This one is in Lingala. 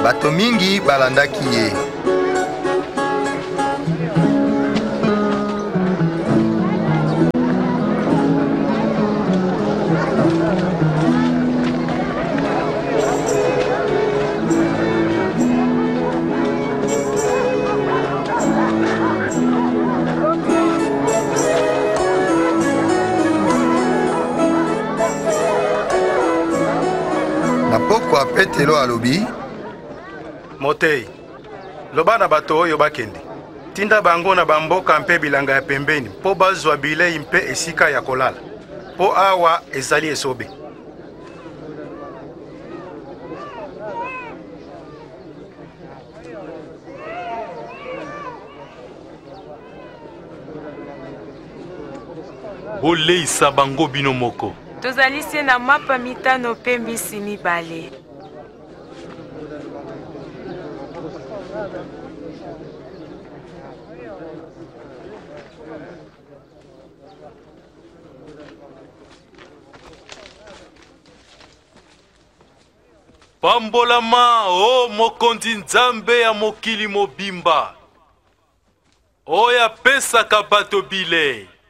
bato mingi balandaki ye. Na pokwa Petelo alobi: Motei, loba na bato oyo bakende. Tinda bango na bamboka mpe bilanga ya pembeni mpo bazwa bilei mpe esika ya kolala. Po awa ezali esobe. Boleisa bango bino moko. Tozali se na mapa mitano pe mbisi mibale. Pambolama o mokonzi nzambe ya mokili mobimba. Oya pesaka bato bilei.